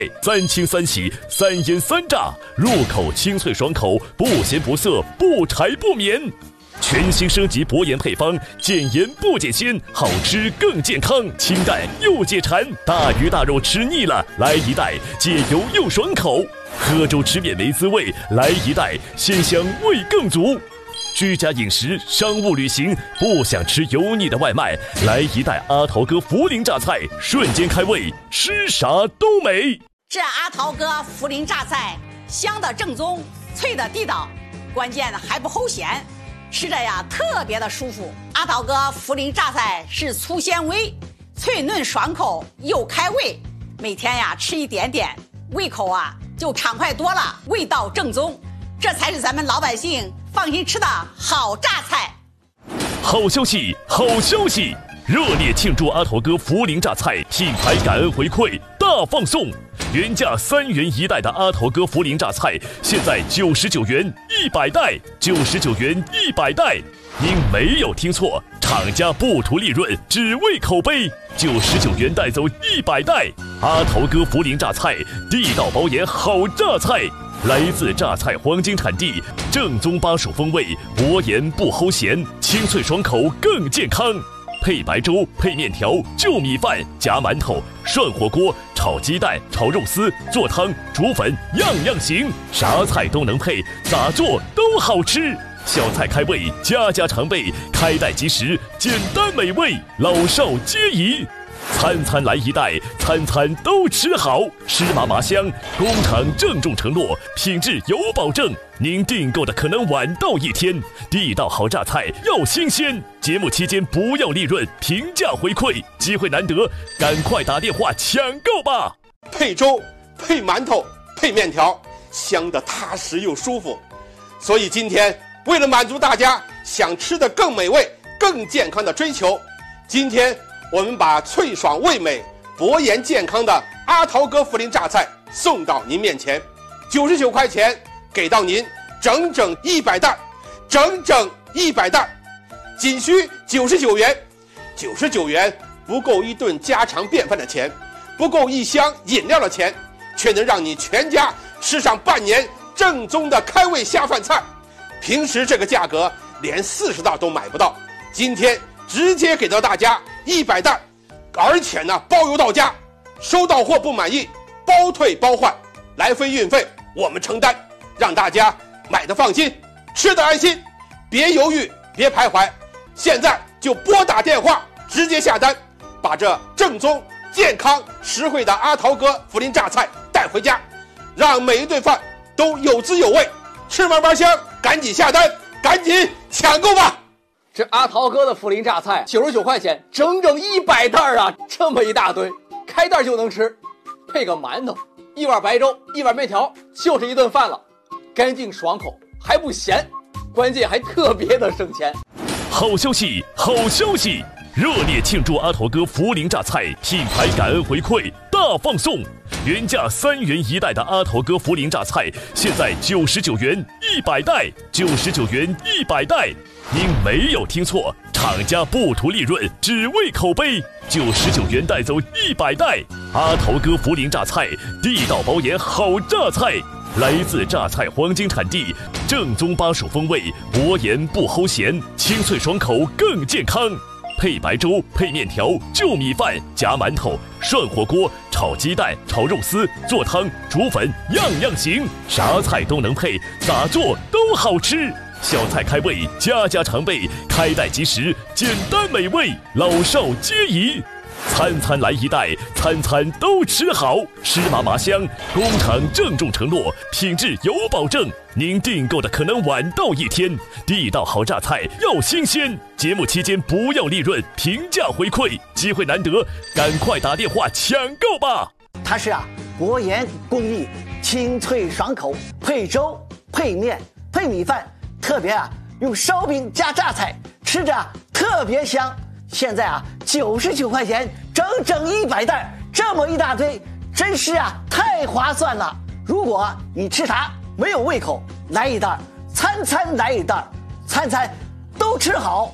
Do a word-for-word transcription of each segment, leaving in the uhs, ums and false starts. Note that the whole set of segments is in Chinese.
三清三洗三腌三炸，入口清脆爽口，不咸不涩，不柴不绵。全新升级薄盐配方，减盐不减鲜，好吃更健康，清淡又解馋。大鱼大肉吃腻了，来一袋解油又爽口。喝粥吃面没滋味，来一袋鲜香味更足。居家饮食、商务旅行，不想吃油腻的外卖，来一袋阿桃哥涪陵榨菜，瞬间开胃，吃啥都美。 这阿桃哥涪陵榨菜，香的正宗，脆的地道，关键还不齁咸，吃着呀特别的舒服。阿桃哥涪陵榨菜是粗纤维，脆嫩爽口又开胃，每天呀吃一点点，胃口啊就畅快多了，味道正宗，这才是咱们老百姓放心吃的好榨菜。 好消息，好消息！热烈庆祝阿桃哥涪陵榨菜品牌感恩回馈大放送，原价三元一袋的阿桃哥涪陵榨菜，现在九十九元一百袋，九十九元一百袋。您没有听错，厂家不图利润，只为口碑，九十九元带走一百袋。阿桃哥涪陵榨菜，地道保盐好榨菜。来自榨菜黄金产地，正宗巴蜀风味，薄盐不齁咸，清脆爽口更健康。配白粥、配面条、就米饭、夹馒头、涮火锅、炒鸡蛋、炒肉丝、做汤、煮粉，样样行，啥菜都能配，咋做都好吃。小菜开胃，家家常备，开袋即食，简单美味，老少皆宜。餐餐来一袋，餐餐都吃好，湿麻麻香。工厂郑重承诺，品质有保证。您订购的可能晚到一天，地道好榨菜要新鲜。节目期间不要利润，平价回馈，机会难得，赶快打电话抢购吧！ 配粥、配馒头、配面条，香的踏实又舒服。所以今天为了满足大家想吃的更美味、更健康的追求，今天我们把脆爽味美、薄盐健康的阿桃哥涪陵榨菜送到您面前，九十九块钱给到您整整一百袋，整整一百袋，仅需九十九元。九十九元不够一顿家常便饭的钱，不够一箱饮料的钱，却能让你全家吃上半年正宗的开胃下饭菜。平时这个价格连四十袋都买不到，今天直接给到大家一百袋，而且呢包邮到家，收到货不满意包退包换，来回运费我们承担，让大家买的放心，吃的安心，别犹豫，别徘徊，现在就拨打电话直接下单，把这正宗、健康、实惠的阿桃哥涪陵榨菜带回家，让每一顿饭都有滋有味，吃嘛嘛香，赶紧下单，赶紧抢购吧！ 这阿桃哥的涪陵榨菜九十九块钱，整整一百袋啊！这么一大堆，开袋就能吃，配个馒头，一碗白粥，一碗面条，就是一顿饭了，干净爽口，还不咸，关键还特别的省钱。 好消息，好消息！热烈庆祝阿桃哥涪陵榨菜品牌感恩回馈大放送，原价三元一袋的阿桃哥涪陵榨菜，现在九十九元一百袋，九十九元一百袋。您没有听错，厂家不图利润，只为口碑，九十九元带走一百袋。阿桃哥涪陵榨菜，地道保盐好榨菜。来自榨菜黄金产地，正宗巴蜀风味，薄盐不齁咸，清脆爽口更健康。配白粥、配面条、就米饭、夹馒头、涮火锅、炒鸡蛋、炒肉丝、做汤、煮粉，样样行，啥菜都能配，咋做都好吃。小菜开胃，家家常备，开袋即食，简单美味，老少皆宜。餐餐来一袋，餐餐都吃好，湿麻麻香。工厂郑重承诺，品质有保证。您订购的可能晚到一天，地道好榨菜要新鲜。节目期间不要利润，平价回馈，机会难得，赶快打电话抢购吧！ 它是啊，薄盐工艺，清脆爽口，配粥、配面、配米饭，特别啊用烧饼加榨菜，吃着啊特别香。现在啊，九十九块钱，整整一百袋，这么一大堆，真是啊太划算了。如果你吃啥没有胃口，来一袋，餐餐来一袋，餐餐都吃好，吃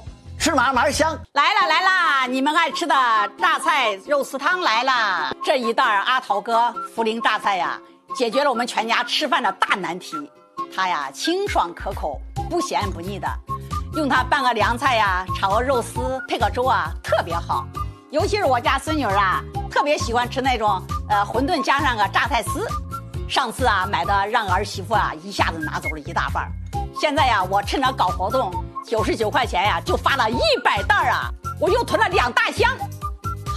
吃嘛嘛香。 来了来了，你们爱吃的榨菜肉丝汤来了。这一袋阿桃哥涪陵榨菜呀，解决了我们全家吃饭的大难题。它呀清爽可口，不咸不腻的，用它拌个凉菜呀，炒个肉丝，配个粥啊，特别好。尤其是我家孙女啊，特别喜欢吃那种呃馄饨加上个榨菜丝。上次啊买的让儿媳妇啊一下子拿走了一大半，现在呀我趁着搞活动，九十九块钱呀就发了一百袋啊，我又囤了两大箱。